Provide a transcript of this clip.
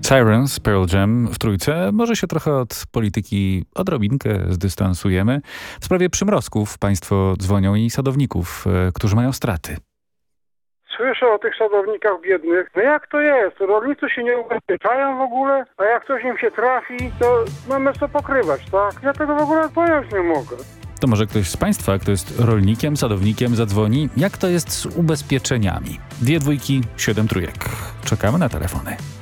Sirens, Pearl Jam w trójce. Może się trochę od polityki odrobinkę zdystansujemy. W sprawie przymrozków państwo dzwonią i sadowników, którzy mają straty. Słyszę o tych sadownikach biednych. No jak to jest? Rolnicy się nie ubezpieczają w ogóle, a jak coś im się trafi, to mamy co pokrywać, tak? Ja tego w ogóle pojąć nie mogę. To może ktoś z państwa, kto jest rolnikiem, sadownikiem, zadzwoni. Jak to jest z ubezpieczeniami? 2 dwójki, 7 trójek. Czekamy na telefony.